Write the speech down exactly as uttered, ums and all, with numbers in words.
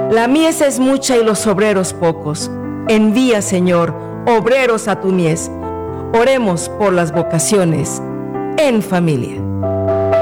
La mies es mucha y los obreros pocos. Envía, Señor, obreros a tu mies. Oremos por las vocaciones en familia.